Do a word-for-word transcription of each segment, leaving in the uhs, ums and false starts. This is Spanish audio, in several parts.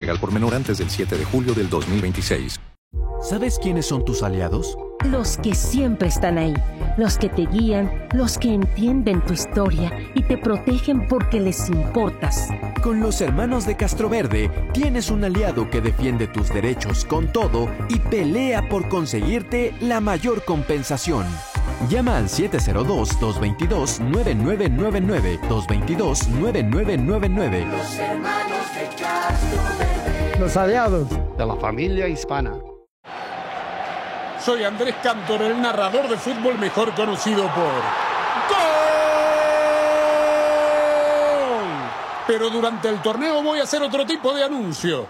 Entrega al por menor antes del siete de julio del dos mil veintiséis. ¿Sabes quiénes son tus aliados? Los que siempre están ahí, los que te guían, los que entienden tu historia y te protegen porque les importas. Con los hermanos de Castroverde tienes un aliado que defiende tus derechos con todo y pelea por conseguirte la mayor compensación. Llama al siete cero dos, dos dos dos, nueve nueve nueve nueve, dos dos dos, nueve nueve nueve nueve. Los hermanos de Castroverde. Los aliados de la familia hispana. Soy Andrés Cantor, el narrador de fútbol mejor conocido por ¡Gol! Pero durante el torneo voy a hacer otro tipo de anuncio.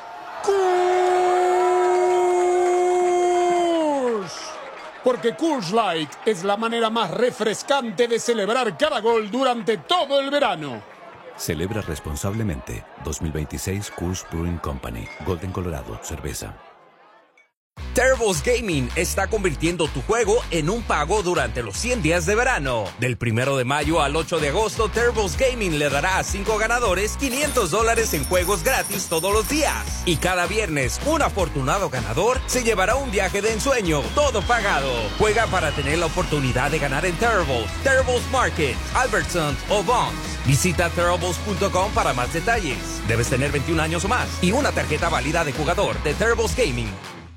¡Coors! Porque Coors Light es la manera más refrescante de celebrar cada gol durante todo el verano. Celebra responsablemente. dos mil veintiséis Coors Brewing Company. Golden, Colorado. Cerveza. Turbo's Gaming está convirtiendo tu juego en un pago durante los cien días de verano. Del primero de mayo al ocho de agosto, Turbo's Gaming le dará a cinco ganadores quinientos dólares en juegos gratis todos los días. Y cada viernes, un afortunado ganador se llevará un viaje de ensueño, todo pagado. Juega para tener la oportunidad de ganar en Turbo's, Turbo's Market, Albertsons o Vons. Visita Turbo's punto com para más detalles. Debes tener veintiún años o más y una tarjeta válida de jugador de Turbo's Gaming.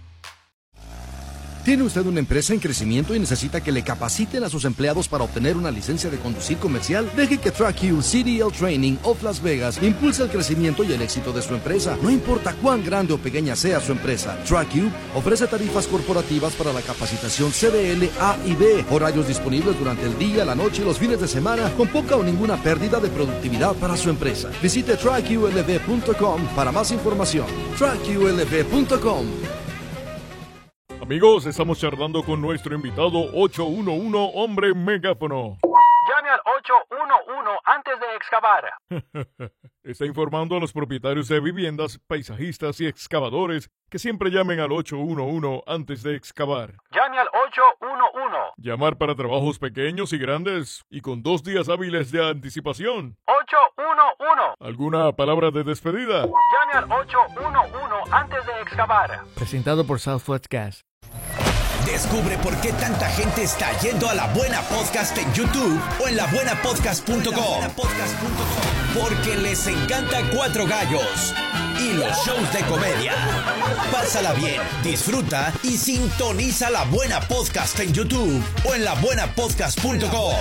¿Tiene usted una empresa en crecimiento y necesita que le capaciten a sus empleados para obtener una licencia de conducir comercial? Deje que TrackU C D L Training of Las Vegas impulse el crecimiento y el éxito de su empresa. No importa cuán grande o pequeña sea su empresa, TrackU ofrece tarifas corporativas para la capacitación C D L A y B, horarios disponibles durante el día, la noche y los fines de semana, con poca o ninguna pérdida de productividad para su empresa. Visite track U L V punto com para más información. track U L V punto com. Amigos, estamos charlando con nuestro invitado ocho uno uno, hombre megáfono. Llame al ocho uno uno antes de excavar. Está informando a los propietarios de viviendas, paisajistas y excavadores que siempre llamen al ocho uno uno antes de excavar. Llame al ocho uno uno. Llamar para trabajos pequeños y grandes y con dos días hábiles de anticipación. ocho uno uno. ¿Alguna palabra de despedida? Llame al ocho uno uno antes de excavar. Presentado por Southwest Gas. Descubre por qué tanta gente está yendo a La Buena Podcast en YouTube o en la buena podcast punto com. Porque les encanta Cuatro Gallos y los shows de comedia. Pásala bien, disfruta y sintoniza La Buena Podcast en YouTube o en la buena podcast punto com.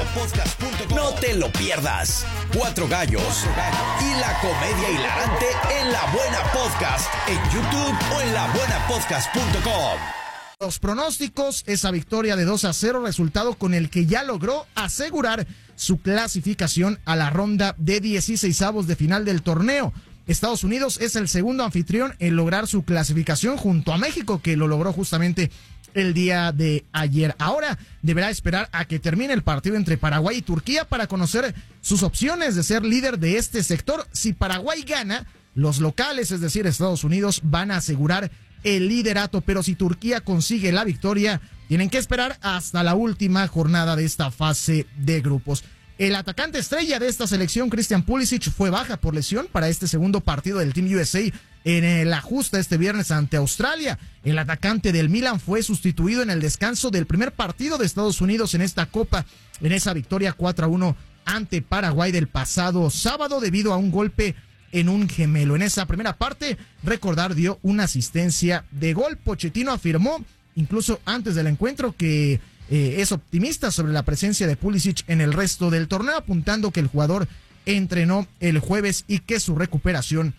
No te lo pierdas. Cuatro Gallos y la comedia hilarante en La Buena Podcast en YouTube o en la buena podcast punto com. Los pronósticos, esa victoria de dos a cero, resultado con el que ya logró asegurar su clasificación a la ronda de dieciseisavos de final del torneo. Estados Unidos es el segundo anfitrión en lograr su clasificación junto a México, que lo logró justamente el día de ayer. Ahora deberá esperar a que termine el partido entre Paraguay y Turquía para conocer sus opciones de ser líder de este sector. Si Paraguay gana, los locales, es decir, Estados Unidos, van a asegurar el liderato, pero si Turquía consigue la victoria, tienen que esperar hasta la última jornada de esta fase de grupos. El atacante estrella de esta selección, Christian Pulisic, fue baja por lesión para este segundo partido del Team U S A en el ajuste este viernes ante Australia. El atacante del Milan fue sustituido en el descanso del primer partido de Estados Unidos en esta Copa, en esa victoria cuatro a uno ante Paraguay del pasado sábado debido a un golpe en un gemelo. En esa primera parte, recordar, dio una asistencia de gol. Pochettino afirmó, incluso antes del encuentro, que eh, es optimista sobre la presencia de Pulisic en el resto del torneo, apuntando que el jugador entrenó el jueves y que su recuperación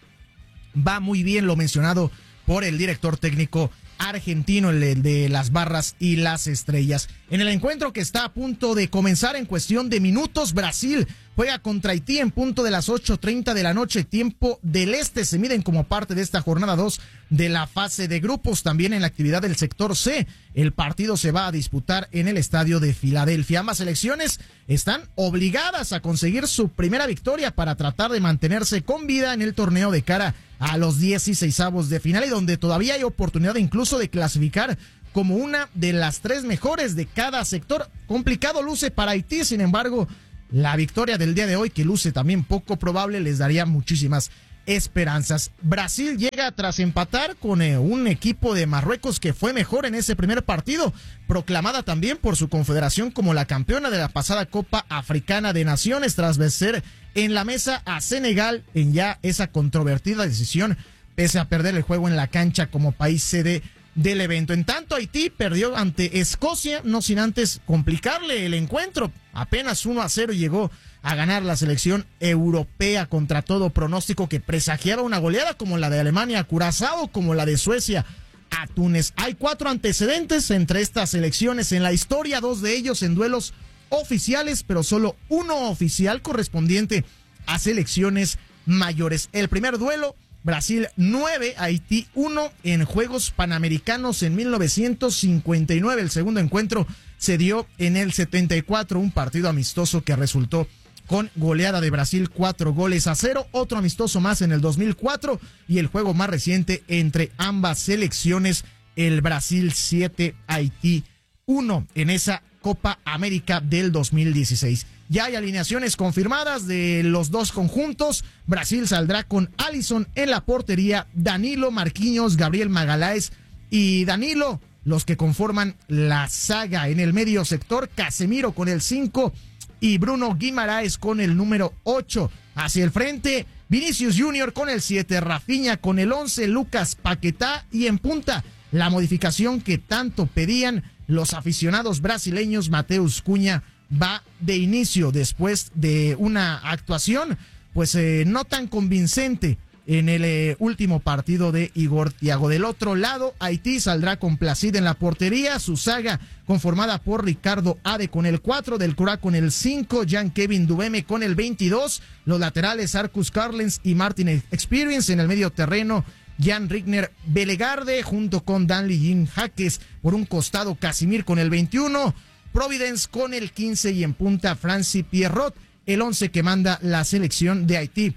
va muy bien, lo mencionado por el director técnico argentino, el de las barras y las estrellas. En el encuentro que está a punto de comenzar en cuestión de minutos, Brasil juega contra Haití en punto de las ocho treinta de la noche, tiempo del este. Se miden como parte de esta jornada dos de la fase de grupos. También en la actividad del sector C, el partido se va a disputar en el estadio de Filadelfia. Ambas selecciones están obligadas a conseguir su primera victoria para tratar de mantenerse con vida en el torneo de cara a los dieciseisavos de final, y donde todavía hay oportunidad incluso de clasificar como una de las tres mejores de cada sector. Complicado luce para Haití, sin embargo, la victoria del día de hoy, que luce también poco probable, les daría muchísimas esperanzas. Brasil llega tras empatar con eh, un equipo de Marruecos que fue mejor en ese primer partido, proclamada también por su confederación como la campeona de la pasada Copa Africana de Naciones, tras vencer en la mesa a Senegal en ya esa controvertida decisión, pese a perder el juego en la cancha como país sede del evento. En tanto, Haití perdió ante Escocia, no sin antes complicarle el encuentro. Apenas uno a cero llegó a ganar la selección europea contra todo pronóstico que presagiaba una goleada como la de Alemania a Curazao, como la de Suecia a Túnez. Hay cuatro antecedentes entre estas selecciones en la historia, dos de ellos en duelos oficiales, pero solo uno oficial correspondiente a selecciones mayores. El primer duelo, Brasil nueve, Haití uno en Juegos Panamericanos en mil novecientos cincuenta y nueve. El segundo encuentro se dio en el setenta y cuatro, un partido amistoso que resultó con goleada de Brasil cuatro goles a cero, otro amistoso más en el dos mil cuatro y el juego más reciente entre ambas selecciones, el Brasil siete, Haití uno en esa Copa América del dos mil dieciséis. Ya hay alineaciones confirmadas de los dos conjuntos. Brasil saldrá con Alisson en la portería, Danilo, Marquinhos, Gabriel Magalhães y Danilo, los que conforman la saga. En el medio sector, Casemiro con el cinco y Bruno Guimaraes con el número ocho. Hacia el frente, Vinicius Junior con el siete, Rafinha con el once, Lucas Paquetá, y en punta, la modificación que tanto pedían los aficionados brasileños, Mateus Cunha va de inicio después de una actuación pues eh, no tan convincente en el eh, último partido de Igor Thiago. Del otro lado, Haití saldrá con Placide en la portería, su saga conformada por Ricardo Ade con el cuatro, Del Cura con el cinco, Jean-Kevin Dubeme con el veintidós, los laterales Arcus Carlens y Martin Experience, en el medio terreno Jan Rigner Belegarde junto con Danley Jean Jaques, por un costado Casimir con el veintiuno, Providence con el quince y en punta Franci Pierrot, el once que manda la selección de Haití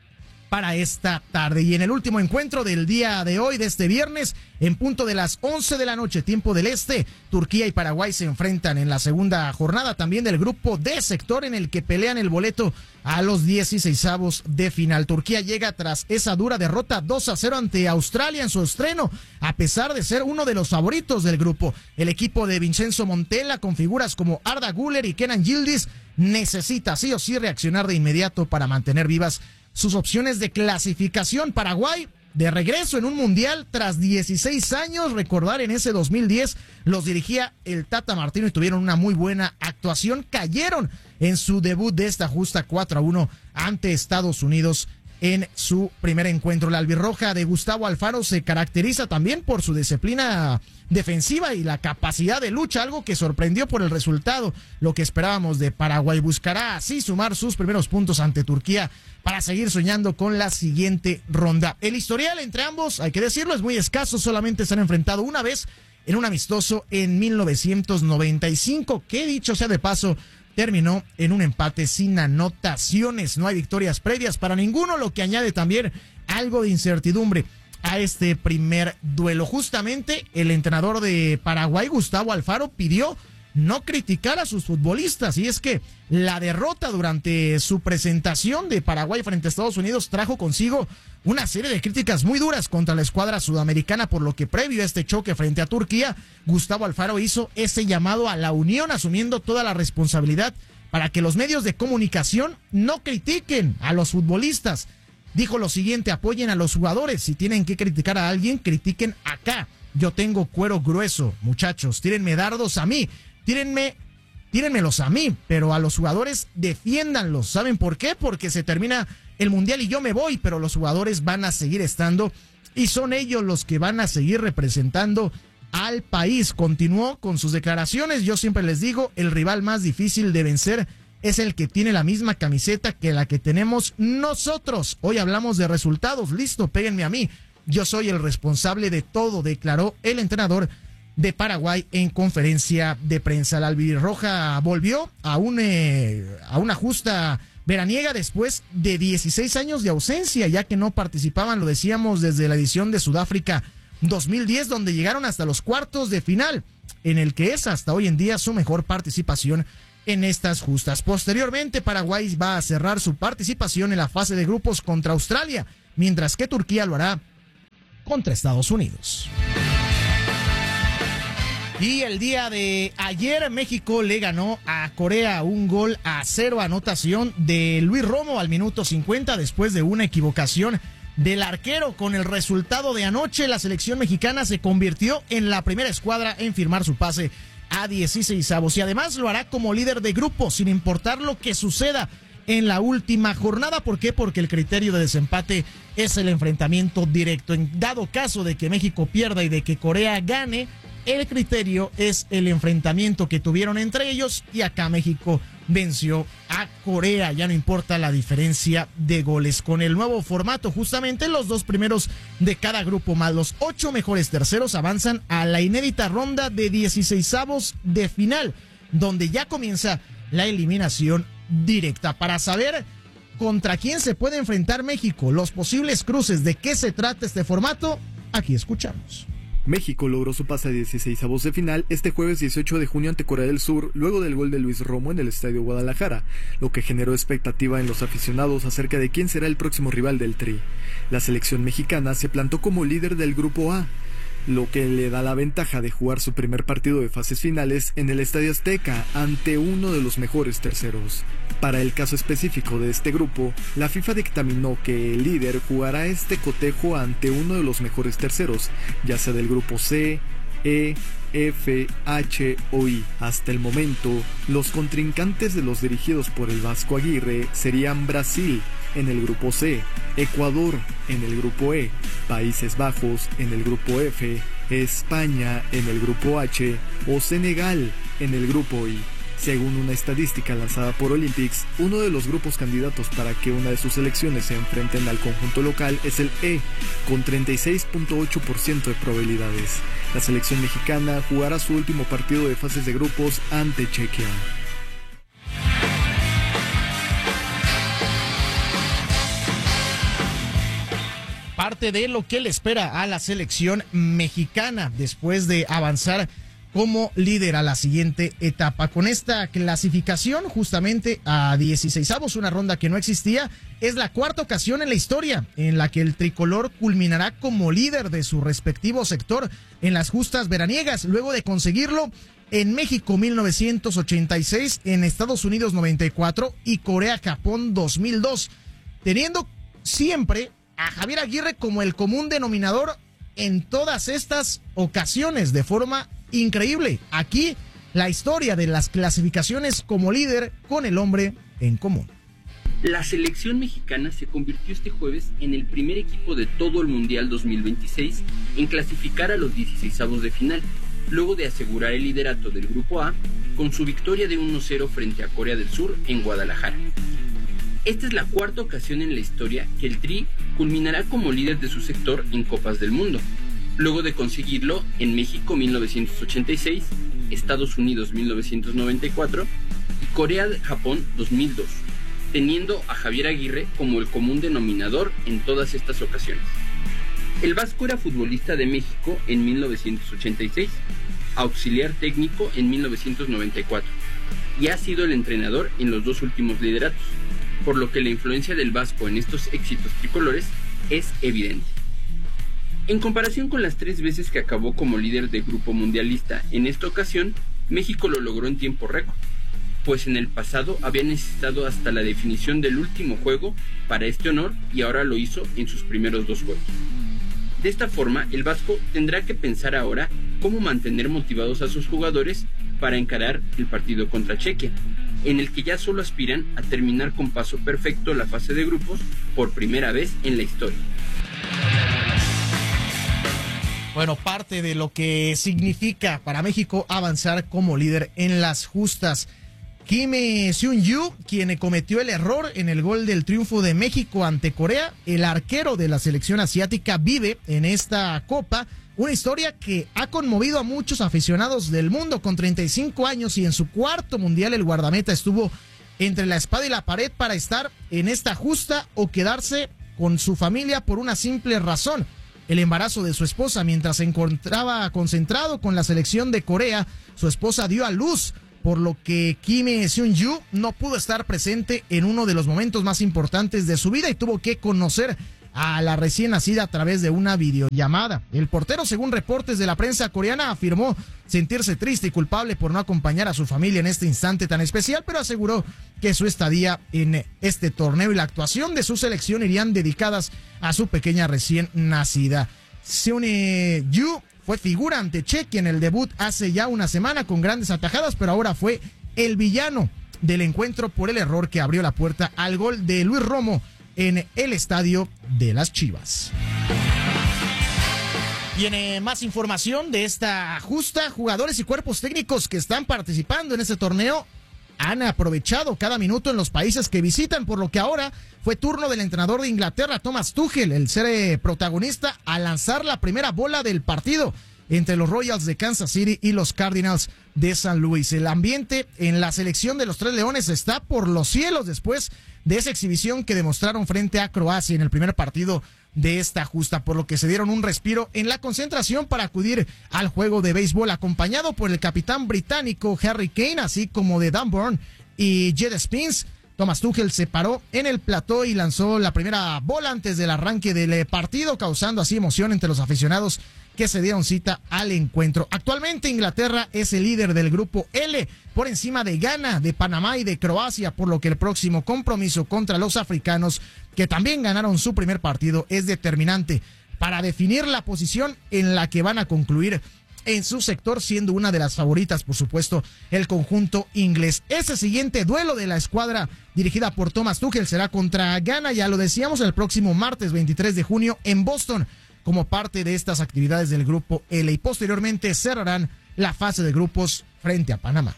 para esta tarde. Y en el último encuentro del día de hoy, de este viernes, en punto de las once de la noche, tiempo del este, Turquía y Paraguay se enfrentan en la segunda jornada también del grupo D sector, en el que pelean el boleto a los dieciseisavos de final. Turquía llega tras esa dura derrota dos a cero ante Australia en su estreno, a pesar de ser uno de los favoritos del grupo. El equipo de Vincenzo Montella, con figuras como Arda Güler y Kenan Yildiz, necesita sí o sí reaccionar de inmediato para mantener vivas sus opciones de clasificación. Paraguay de regreso en un mundial tras dieciséis años. Recordar, en ese dos mil diez los dirigía el Tata Martino y tuvieron una muy buena actuación. Cayeron en su debut de esta justa cuatro a uno ante Estados Unidos en su primer encuentro. La albirroja de Gustavo Alfaro se caracteriza también por su disciplina defensiva y la capacidad de lucha, algo que sorprendió por el resultado. Lo que esperábamos de Paraguay, buscará así sumar sus primeros puntos ante Turquía para seguir soñando con la siguiente ronda. El historial entre ambos, hay que decirlo, es muy escaso. Solamente se han enfrentado una vez en un amistoso en mil novecientos noventa y cinco, que dicho sea de paso, terminó en un empate sin anotaciones. No hay victorias previas para ninguno, lo que añade también algo de incertidumbre a este primer duelo. Justamente el entrenador de Paraguay, Gustavo Alfaro, pidió no criticar a sus futbolistas, y es que la derrota durante su presentación de Paraguay frente a Estados Unidos trajo consigo una serie de críticas muy duras contra la escuadra sudamericana, por lo que previo a este choque frente a Turquía, Gustavo Alfaro hizo ese llamado a la unión, asumiendo toda la responsabilidad para que los medios de comunicación no critiquen a los futbolistas. Dijo lo siguiente: apoyen a los jugadores, si tienen que criticar a alguien, critiquen acá. Yo tengo cuero grueso, muchachos, tírenme dardos a mí, tírenme, tírenmelos a mí, pero a los jugadores defiéndanlos. ¿Saben por qué? Porque se termina el mundial y yo me voy, pero los jugadores van a seguir estando y son ellos los que van a seguir representando al país. Continuó con sus declaraciones: yo siempre les digo, el rival más difícil de vencer es el que tiene la misma camiseta que la que tenemos nosotros. Hoy hablamos de resultados, listo, péguenme a mí. Yo soy el responsable de todo, declaró el entrenador de Paraguay en conferencia de prensa. La albirroja volvió a, un, eh, a una justa veraniega después de dieciséis años de ausencia, ya que no participaban, lo decíamos, desde la edición de Sudáfrica dos mil diez, donde llegaron hasta los cuartos de final, en el que es hasta hoy en día su mejor participación en estas justas. Posteriormente, Paraguay va a cerrar su participación en la fase de grupos contra Australia, mientras que Turquía lo hará contra Estados Unidos. Y el día de ayer México le ganó a Corea un gol a cero, anotación de Luis Romo al minuto cincuenta después de una equivocación del arquero. Con el resultado de anoche, la selección mexicana se convirtió en la primera escuadra en firmar su pase a dieciseisavos y además lo hará como líder de grupo sin importar lo que suceda en la última jornada. ¿Por qué? Porque el criterio de desempate es el enfrentamiento directo. En dado caso de que México pierda y de que Corea gane, el criterio es el enfrentamiento que tuvieron entre ellos y acá México venció a Corea. Ya no importa la diferencia de goles. Con el nuevo formato, justamente los dos primeros de cada grupo más los ocho mejores terceros avanzan a la inédita ronda de dieciseisavos de final, donde ya comienza la eliminación directa. Para saber contra quién se puede enfrentar México, los posibles cruces, de qué se trata este formato, aquí escuchamos. México logró su pase a dieciseisavos de final este jueves dieciocho de junio ante Corea del Sur, luego del gol de Luis Romo en el Estadio Guadalajara, lo que generó expectativa en los aficionados acerca de quién será el próximo rival del Tri. La selección mexicana se plantó como líder del Grupo A, lo que le da la ventaja de jugar su primer partido de fases finales en el Estadio Azteca ante uno de los mejores terceros. Para el caso específico de este grupo, la FIFA dictaminó que el líder jugará este cotejo ante uno de los mejores terceros, ya sea del grupo C, E, F, H o I. Hasta el momento, los contrincantes de los dirigidos por el Vasco Aguirre serían Brasil en el grupo C, Ecuador en el grupo E, Países Bajos en el grupo F, España en el grupo H o Senegal en el grupo I. Según una estadística lanzada por Olympics, uno de los grupos candidatos para que una de sus selecciones se enfrenten al conjunto local es el E, con treinta y seis punto ocho por ciento de probabilidades. La selección mexicana jugará su último partido de fases de grupos ante Chequia. Parte de lo que le espera a la selección mexicana después de avanzar como líder a la siguiente etapa. Con esta clasificación justamente a dieciseisavos, una ronda que no existía, es la cuarta ocasión en la historia en la que el tricolor culminará como líder de su respectivo sector en las justas veraniegas, luego de conseguirlo en México mil novecientos ochenta y seis, en Estados Unidos noventa y cuatro y Corea-Japón dos mil dos, teniendo siempre a Javier Aguirre como el común denominador en todas estas ocasiones de forma increíble. Aquí la historia de las clasificaciones como líder con el hombre en común. La selección mexicana se convirtió este jueves en el primer equipo de todo el Mundial dos mil veintiséis en clasificar a los dieciseisavos de final, luego de asegurar el liderato del Grupo A con su victoria de uno cero frente a Corea del Sur en Guadalajara. Esta es la cuarta ocasión en la historia que el Tri culminará como líder de su sector en Copas del Mundo, luego de conseguirlo en México mil novecientos ochenta y seis, Estados Unidos mil novecientos noventa y cuatro y Corea-Japón dos mil dos, teniendo a Javier Aguirre como el común denominador en todas estas ocasiones. El vasco era futbolista de México en mil novecientos ochenta y seis, auxiliar técnico en mil novecientos noventa y cuatro y ha sido el entrenador en los dos últimos lideratos, por lo que la influencia del vasco en estos éxitos tricolores es evidente. En comparación con las tres veces que acabó como líder de grupo mundialista, en esta ocasión, México lo logró en tiempo récord, pues en el pasado había necesitado hasta la definición del último juego para este honor y ahora lo hizo en sus primeros dos juegos. De esta forma, el vasco tendrá que pensar ahora cómo mantener motivados a sus jugadores para encarar el partido contra Chequia, en el que ya solo aspiran a terminar con paso perfecto la fase de grupos por primera vez en la historia. Bueno, parte de lo que significa para México avanzar como líder en las justas. Kim Seung-yu, quien cometió el error en el gol del triunfo de México ante Corea, el arquero de la selección asiática, vive en esta copa una historia que ha conmovido a muchos aficionados del mundo. Con treinta y cinco años y en su cuarto mundial, el guardameta estuvo entre la espada y la pared para estar en esta justa o quedarse con su familia por una simple razón: el embarazo de su esposa. Mientras se encontraba concentrado con la selección de Corea, su esposa dio a luz, por lo que Kim Seung-yu no pudo estar presente en uno de los momentos más importantes de su vida y tuvo que conocer a la recién nacida a través de una videollamada. El portero, según reportes de la prensa coreana, afirmó sentirse triste y culpable por no acompañar a su familia en este instante tan especial, pero aseguró que su estadía en este torneo y la actuación de su selección irían dedicadas a su pequeña recién nacida. Seone-yu fue figura ante Chequia en el debut hace ya una semana con grandes atajadas, pero ahora fue el villano del encuentro por el error que abrió la puerta al gol de Luis Romo en el estadio de las Chivas. Viene más información de esta justa. Jugadores y cuerpos técnicos que están participando en este torneo han aprovechado cada minuto en los países que visitan, por lo que ahora fue turno del entrenador de Inglaterra, Thomas Tuchel, el ser eh, protagonista a lanzar la primera bola del partido entre los Royals de Kansas City y los Cardinals de San Luis. El ambiente en la selección de los Tres Leones está por los cielos después de esa exhibición que demostraron frente a Croacia en el primer partido de esta justa, por lo que se dieron un respiro en la concentración para acudir al juego de béisbol, acompañado por el capitán británico Harry Kane, así como de Dan Burn y Jed Spence. Thomas Tuchel se paró en el plató y lanzó la primera bola antes del arranque del partido, causando así emoción entre los aficionados que se dieron cita al encuentro. Actualmente Inglaterra es el líder del grupo L, por encima de Ghana, de Panamá y de Croacia, por lo que el próximo compromiso contra los africanos, que también ganaron su primer partido, es determinante para definir la posición en la que van a concluir en su sector, siendo una de las favoritas, por supuesto, el conjunto inglés. Ese siguiente duelo de la escuadra dirigida por Thomas Tuchel será contra Ghana, ya lo decíamos, el próximo martes veintitrés de junio en Boston, como parte de estas actividades del grupo L, y posteriormente cerrarán la fase de grupos frente a Panamá.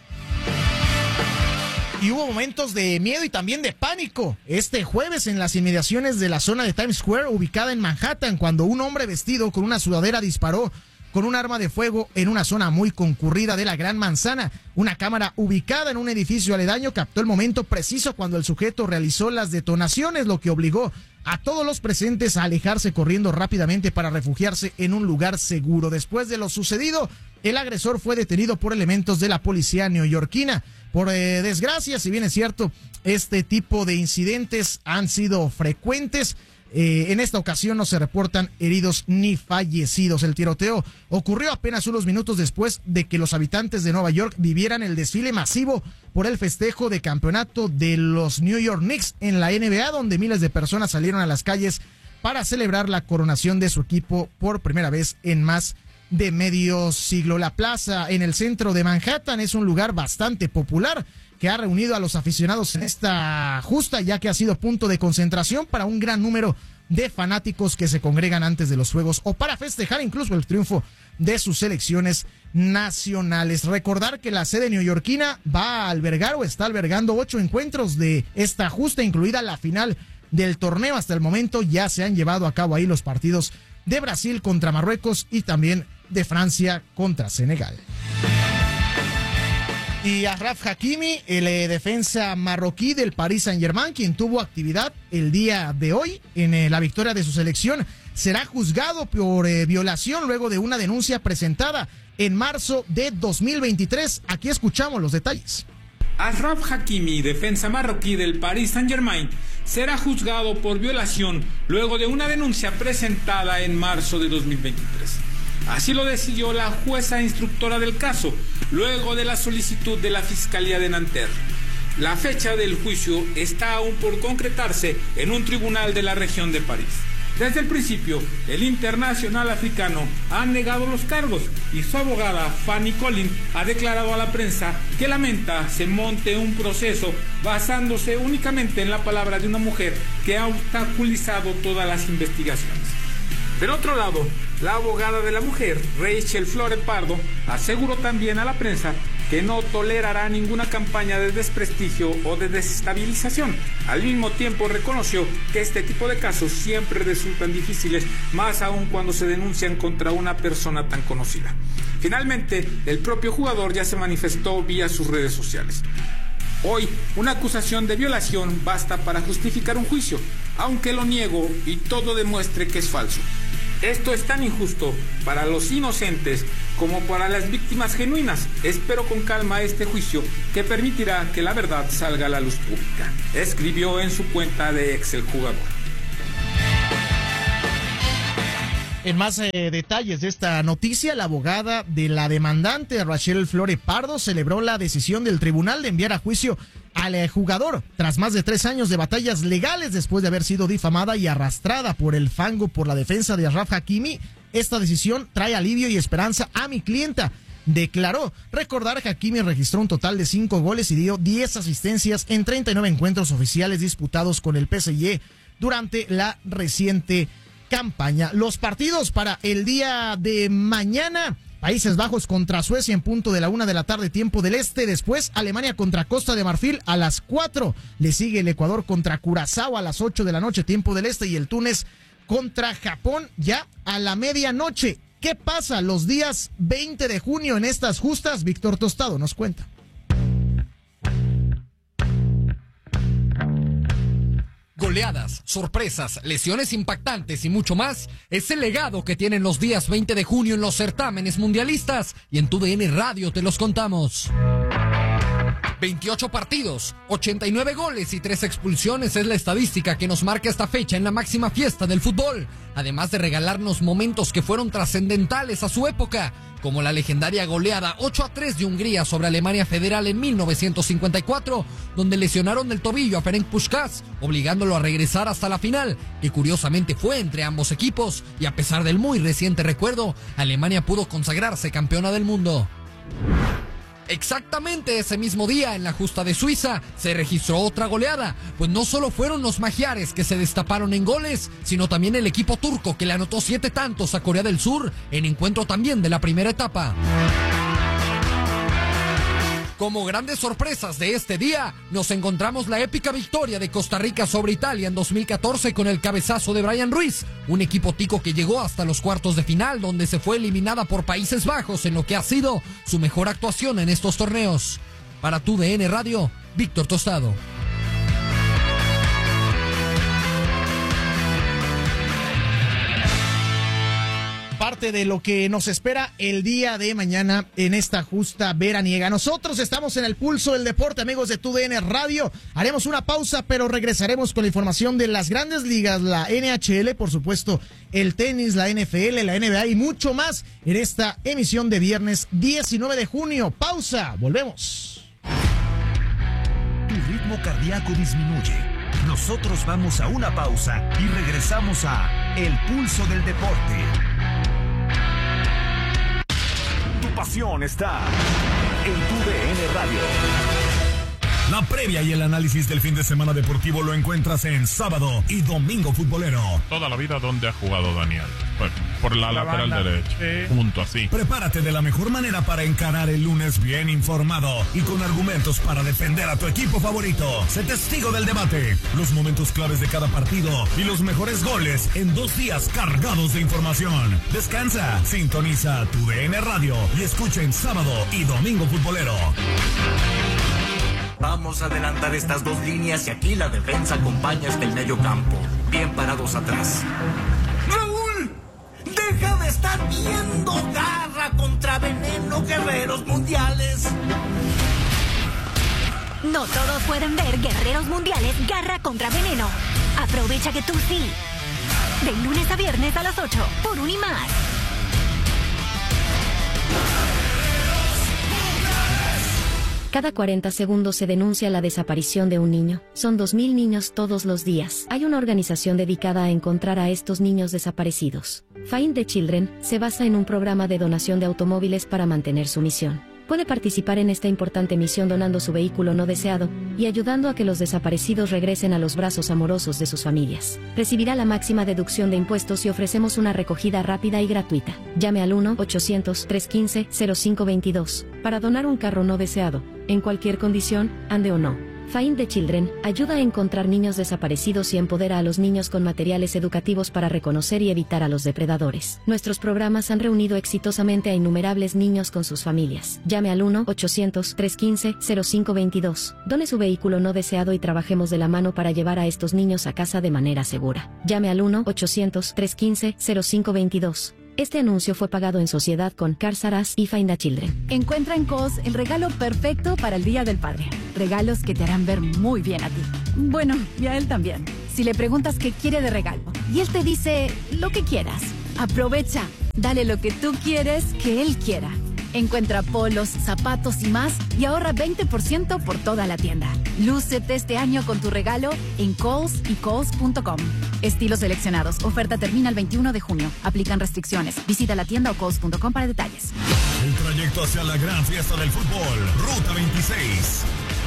Y hubo momentos de miedo y también de pánico este jueves en las inmediaciones de la zona de Times Square, ubicada en Manhattan, cuando un hombre vestido con una sudadera disparó con un arma de fuego en una zona muy concurrida de la Gran Manzana. Una cámara ubicada en un edificio aledaño captó el momento preciso cuando el sujeto realizó las detonaciones, lo que obligó a todos los presentes a alejarse corriendo rápidamente para refugiarse en un lugar seguro. Después de lo sucedido, el agresor fue detenido por elementos de la policía neoyorquina. Por eh, desgracia, si bien es cierto, este tipo de incidentes han sido frecuentes. Eh, en esta ocasión no se reportan heridos ni fallecidos. El tiroteo ocurrió apenas unos minutos después de que los habitantes de Nueva York vivieran el desfile masivo por el festejo de campeonato de los New York Knicks en la N B A, donde miles de personas salieron a las calles para celebrar la coronación de su equipo por primera vez en más de medio siglo. La plaza en el centro de Manhattan es un lugar bastante popular que ha reunido a los aficionados en esta justa, ya que ha sido punto de concentración para un gran número de fanáticos que se congregan antes de los juegos o para festejar incluso el triunfo de sus selecciones nacionales. Recordar que la sede neoyorquina va a albergar o está albergando ocho encuentros de esta justa, incluida la final del torneo. Hasta el momento ya se han llevado a cabo ahí los partidos de Brasil contra Marruecos y también de Francia contra Senegal. Y Achraf Hakimi, el eh, defensa marroquí del Paris Saint-Germain, quien tuvo actividad el día de hoy en eh, la victoria de su selección, será juzgado por eh, violación luego de una denuncia presentada en marzo de dos mil veintitrés. Aquí escuchamos los detalles. Achraf Hakimi, defensa marroquí del Paris Saint-Germain, será juzgado por violación luego de una denuncia presentada en marzo de dos mil veintitrés. Así lo decidió la jueza instructora del caso, luego de la solicitud de la Fiscalía de Nanterre. La fecha del juicio está aún por concretarse en un tribunal de la región de París. Desde el principio, el internacional africano ha negado los cargos y su abogada Fanny Collin ha declarado a la prensa que lamenta se monte un proceso basándose únicamente en la palabra de una mujer que ha obstaculizado todas las investigaciones. Del otro lado, la abogada de la mujer, Rachel Flores Pardo, aseguró también a la prensa que no tolerará ninguna campaña de desprestigio o de desestabilización. Al mismo tiempo reconoció que este tipo de casos siempre resultan difíciles, más aún cuando se denuncian contra una persona tan conocida. Finalmente, el propio jugador ya se manifestó vía sus redes sociales. Hoy, una acusación de violación basta para justificar un juicio, aunque lo niego y todo demuestre que es falso. Esto es tan injusto para los inocentes como para las víctimas genuinas. Espero con calma este juicio que permitirá que la verdad salga a la luz pública, escribió en su cuenta de ex el jugador. En más eh, detalles de esta noticia, la abogada de la demandante, Rachel Flore Pardo, celebró la decisión del tribunal de enviar a juicio al eh, jugador tras más de tres años de batallas legales después de haber sido difamada y arrastrada por el fango por la defensa de Achraf Hakimi. Esta decisión trae alivio y esperanza a mi clienta, declaró. Recordar que Hakimi registró un total de cinco goles y dio diez asistencias en treinta y nueve encuentros oficiales disputados con el P S G durante la reciente campaña. Los partidos para el día de mañana: Países Bajos contra Suecia en punto de la una de la tarde, tiempo del este. Después, Alemania contra Costa de Marfil a las cuatro. Le sigue el Ecuador contra Curazao a las ocho de la noche, tiempo del este. Y el Túnez contra Japón ya a la medianoche. ¿Qué pasa los días veinte de junio en estas justas? Víctor Tostado nos cuenta. Goleadas, sorpresas, lesiones impactantes y mucho más es el legado que tienen los días veinte de junio en los certámenes mundialistas, y en TUDN Radio te los contamos. veintiocho partidos, ochenta y nueve goles y tres expulsiones es la estadística que nos marca esta fecha en la máxima fiesta del fútbol, además de regalarnos momentos que fueron trascendentales a su época, como la legendaria goleada ocho a tres de Hungría sobre Alemania Federal en mil novecientos cincuenta y cuatro, donde lesionaron del tobillo a Ferenc Puskás, obligándolo a regresar hasta la final, que curiosamente fue entre ambos equipos, y a pesar del muy reciente recuerdo, Alemania pudo consagrarse campeona del mundo. Exactamente ese mismo día, en la justa de Suiza, se registró otra goleada, pues no solo fueron los magiares que se destaparon en goles, sino también el equipo turco que le anotó siete tantos a Corea del Sur, en encuentro también de la primera etapa. Como grandes sorpresas de este día, nos encontramos la épica victoria de Costa Rica sobre Italia en dos mil catorce con el cabezazo de Brian Ruiz, un equipo tico que llegó hasta los cuartos de final, donde se fue eliminada por Países Bajos en lo que ha sido su mejor actuación en estos torneos. Para TUDN Radio, Víctor Tostado. Parte de lo que nos espera el día de mañana en esta justa veraniega. Nosotros estamos en el pulso del deporte, amigos de TUDN Radio. Haremos una pausa, pero regresaremos con la información de las grandes ligas, la N H L, por supuesto, el tenis, la N F L, la N B A y mucho más en esta emisión de viernes diecinueve de junio. Pausa, volvemos. Tu ritmo cardíaco disminuye. Nosotros vamos a una pausa y regresamos a El Pulso del Deporte. Tu pasión está en TUDN Radio. La previa y el análisis del fin de semana deportivo lo encuentras en Sábado y Domingo Futbolero. Toda la vida donde ha jugado Daniel. Por, por la, la lateral banda. Derecha. Sí. Punto así. Prepárate de la mejor manera para encarar el lunes bien informado y con argumentos para defender a tu equipo favorito. Sé testigo del debate, los momentos claves de cada partido y los mejores goles en dos días cargados de información. Descansa, sintoniza TUDN Radio y escucha en Sábado y Domingo Futbolero. Vamos a adelantar estas dos líneas y aquí la defensa acompaña hasta el medio campo. Bien parados atrás. ¡Raúl! ¡Deja de estar viendo Garra contra Veneno, Guerreros Mundiales! No todos pueden ver Guerreros Mundiales Garra contra Veneno. Aprovecha que tú sí. De lunes a viernes a las ocho por Unimás. Cada cuarenta segundos se denuncia la desaparición de un niño. Son dos mil niños todos los días. Hay una organización dedicada a encontrar a estos niños desaparecidos. Find the Children se basa en un programa de donación de automóviles para mantener su misión. Puede participar en esta importante misión donando su vehículo no deseado y ayudando a que los desaparecidos regresen a los brazos amorosos de sus familias. Recibirá la máxima deducción de impuestos y ofrecemos una recogida rápida y gratuita. Llame al uno ochocientos, trescientos quince, cero cinco veintidós para donar un carro no deseado, en cualquier condición, ande o no. Find the Children ayuda a encontrar niños desaparecidos y empodera a los niños con materiales educativos para reconocer y evitar a los depredadores. Nuestros programas han reunido exitosamente a innumerables niños con sus familias. Llame al uno ochocientos, trescientos quince, cero cinco veintidós. Done su vehículo no deseado y trabajemos de la mano para llevar a estos niños a casa de manera segura. Llame al uno ochocientos, trescientos quince, cero cinco veintidós. Este anuncio fue pagado en sociedad con Cars R Us y Find the Children. Encuentra en Cos el regalo perfecto para el Día del Padre. Regalos que te harán ver muy bien a ti. Bueno, y a él también. Si le preguntas qué quiere de regalo y él te dice lo que quieras, Aprovecha, dale lo que tú quieres que él quiera. Encuentra polos, zapatos y más y ahorra veinte por ciento por toda la tienda. Lúcete este año con tu regalo en Kohl's y Kohl's punto com. Estilos seleccionados. Oferta termina el veintiuno de junio. Aplican restricciones. Visita la tienda o Kohl's punto com para detalles. El trayecto hacia la gran fiesta del fútbol. Ruta veintiséis.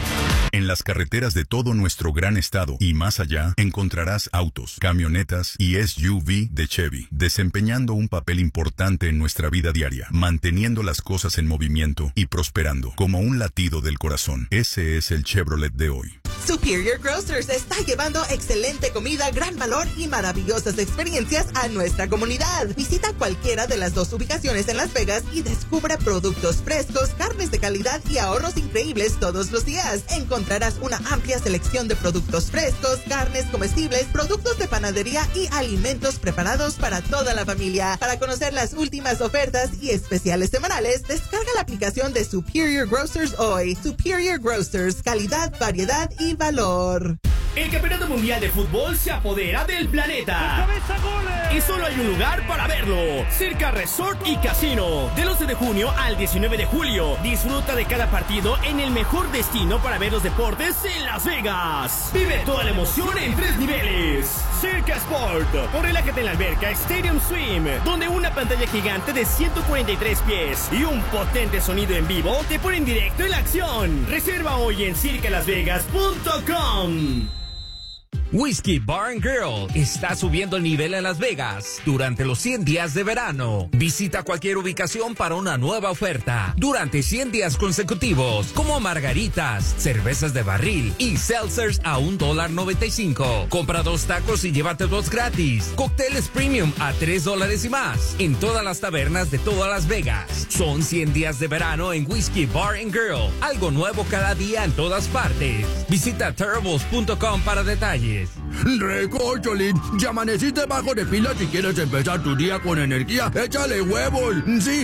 En las carreteras de todo nuestro gran estado y más allá, encontrarás autos, camionetas y S U V de Chevy, desempeñando un papel importante en nuestra vida diaria, manteniendo las cosas en movimiento y prosperando, como un latido del corazón. Ese es el Chevrolet de hoy. Superior Grocers está llevando excelente comida, gran valor y maravillosas experiencias a nuestra comunidad. Visita cualquiera de las dos ubicaciones en Las Vegas y descubre productos frescos, carnes de calidad y ahorros increíbles todos los días. Encontrarás una amplia selección de productos frescos, carnes comestibles, productos de panadería y alimentos preparados para toda la familia. Para conocer las últimas ofertas y especiales semanales, descarga la aplicación de Superior Grocers hoy. Superior Grocers, calidad, variedad y valor. El Campeonato Mundial de Fútbol se apodera del planeta. Y solo hay un lugar para verlo. Circa Resort y Casino. Del once de junio al diecinueve de julio. Disfruta de cada partido en el mejor destino para ver los deportes en Las Vegas. Vive toda la emoción en tres niveles. Circa Sport. O relájate en la alberca Stadium Swim, donde una pantalla gigante de ciento cuarenta y tres pies y un potente sonido en vivo te ponen directo en la acción. Reserva hoy en circa las vegas punto com. Whiskey Bar and Grill está subiendo el nivel en Las Vegas durante los cien días de verano. Visita cualquier ubicación para una nueva oferta durante cien días consecutivos, como margaritas, cervezas de barril y seltzers a un dólar noventa y cinco. Compra dos tacos y llévate dos gratis. Cócteles premium a tres dólares y más en todas las tabernas de todas Las Vegas. Son cien días de verano en Whiskey Bar and Grill. Algo nuevo cada día en todas partes. Visita terribles punto com para detalles. Recócholín, ya amaneciste bajo de pila. Si quieres empezar tu día con energía, échale huevos. Sí,